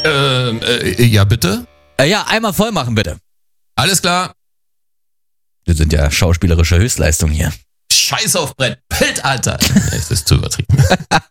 Ja, bitte? Ja, einmal voll machen, bitte. Alles klar. Wir sind ja schauspielerische Höchstleistung hier. Scheiß auf Brett. Bild, Alter. Das ist zu übertrieben.